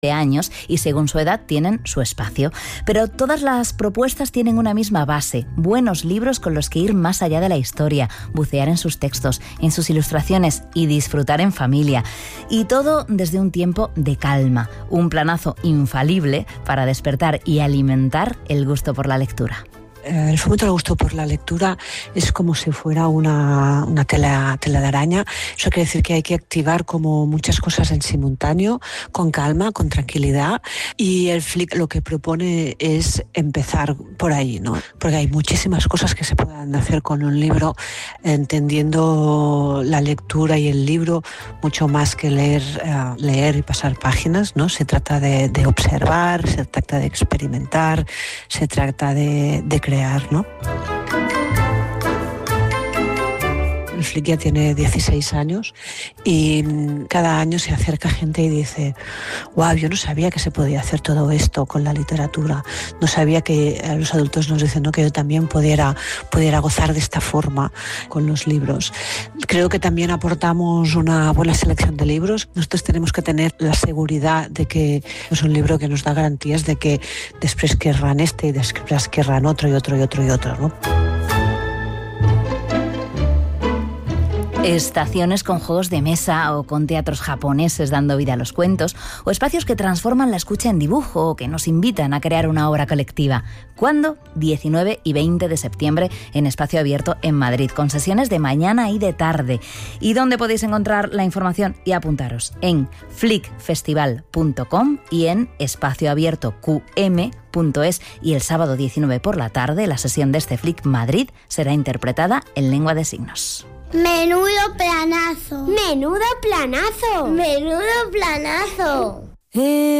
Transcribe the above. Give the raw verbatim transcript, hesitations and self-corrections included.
años y según su edad tienen su espacio. Pero todas las propuestas tienen una misma base: buenos libros con los que ir más allá de la historia, bucear en sus textos, en sus ilustraciones y disfrutar en familia. Y todo desde un tiempo de calma, un planazo infalible para despertar y alimentar el gusto por la lectura. El fomento del gusto por la lectura es como si fuera una, una tela, tela de araña. Eso quiere decir que hay que activar como muchas cosas en simultáneo, con calma, con tranquilidad. Y el Flick lo que propone es empezar por ahí, ¿no? Porque hay muchísimas cosas que se pueden hacer con un libro, entendiendo la lectura y el libro mucho más que leer, uh, leer y pasar páginas, ¿no? Se trata de, de observar, se trata de experimentar, se trata de, de crear, ¿no? El Flick ya tiene dieciséis años y cada año se acerca gente y dice: wow, yo no sabía que se podía hacer todo esto con la literatura, no sabía que a los adultos nos dicen, ¿no?, que yo también pudiera, pudiera gozar de esta forma con los libros. Creo que también aportamos una buena selección de libros. Nosotros tenemos que tener la seguridad de que es un libro que nos da garantías de que después querrán este y después querrán otro y otro y otro y otro, ¿no? Estaciones con juegos de mesa o con teatros japoneses dando vida a los cuentos, o espacios que transforman la escucha en dibujo o que nos invitan a crear una obra colectiva. ¿Cuándo? diecinueve y veinte de septiembre en Espacio Abierto en Madrid, con sesiones de mañana y de tarde. ¿Y dónde podéis encontrar la información y apuntaros? En flick festival punto com y en espacio abierto q m punto es. Y el sábado diecinueve por la tarde la sesión de este Flick Madrid será interpretada en lengua de signos. Menudo planazo. Menudo planazo. Menudo planazo. Eh...